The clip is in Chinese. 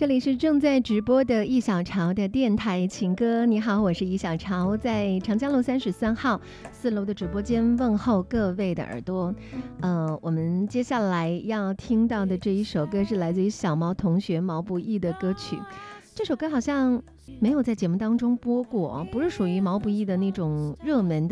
这里是正在直播的易小潮的电台情歌。你好，我是易小潮，在长江路33号4楼的直播间问候各位的耳朵。我们接下来要听到的这一首歌是来自于小毛同学毛不易的歌曲。这首歌好像没有在节目当中播过，不是属于毛不易的那种热门的